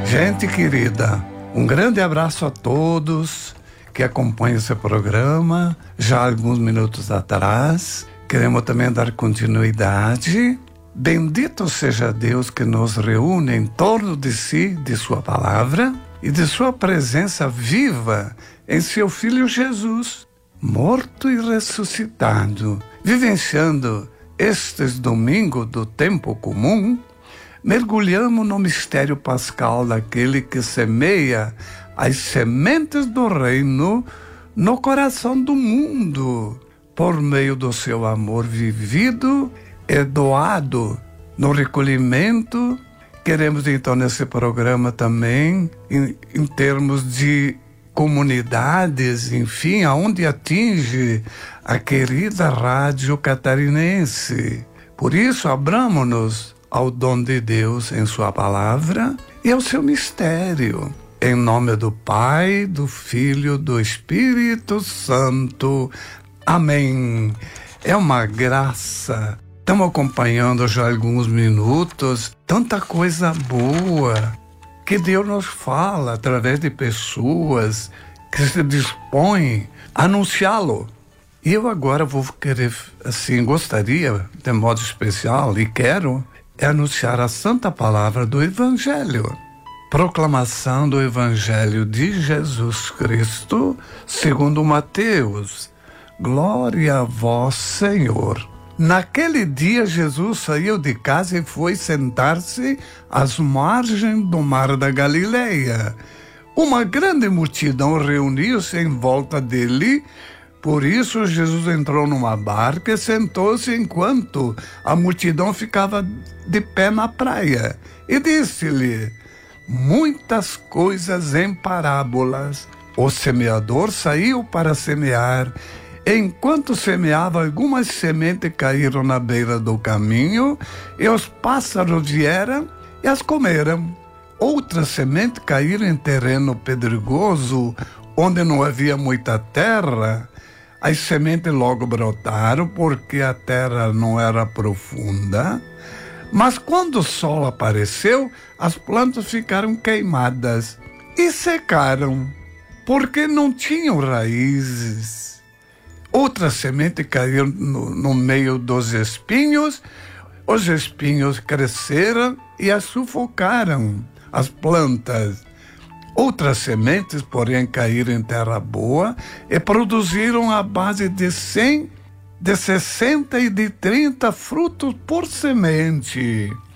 Gente querida, um grande abraço a todos que acompanham esse programa já há alguns minutos atrás. Queremos também dar continuidade. Bendito seja Deus que nos reúne em torno de si, de sua palavra e de sua presença viva em seu Filho Jesus, morto e ressuscitado, vivenciando estes domingos do tempo comum. Mergulhamos no mistério pascal daquele que semeia as sementes do reino no coração do mundo, por meio do seu amor vivido e doado no recolhimento. Queremos então nesse programa também, em termos de comunidades, enfim, aonde atinge a querida rádio catarinense. Por isso, abramos-nos ao dom de Deus em sua palavra e ao seu mistério. Em nome do Pai, do Filho, do Espírito Santo. Amém. É uma graça. Estamos acompanhando já há alguns minutos tanta coisa boa que Deus nos fala através de pessoas que se dispõem a anunciá-lo. E eu agora vou querer, assim, gostaria, de modo especial, e quero, anunciar a santa palavra do Evangelho. Proclamação do Evangelho de Jesus Cristo, segundo Mateus. Glória a vós, Senhor. Naquele dia, Jesus saiu de casa e foi sentar-se às margens do mar da Galileia. Uma grande multidão reuniu-se em volta dele. Por isso, Jesus entrou numa barca e sentou-se enquanto a multidão ficava de pé na praia. E disse-lhe muitas coisas em parábolas. O semeador saiu para semear. Enquanto semeava, algumas sementes caíram na beira do caminho, e os pássaros vieram e as comeram. Outras sementes caíram em terreno pedregoso, onde não havia muita terra. As sementes logo brotaram, porque a terra não era profunda. Mas quando o sol apareceu, as plantas ficaram queimadas e secaram, porque não tinham raízes. Outra semente caiu no meio dos espinhos. Os espinhos cresceram e as sufocaram, as plantas. Outras sementes, porém, caíram em terra boa e produziram a base de 100, de 60 e de 30 frutos por semente.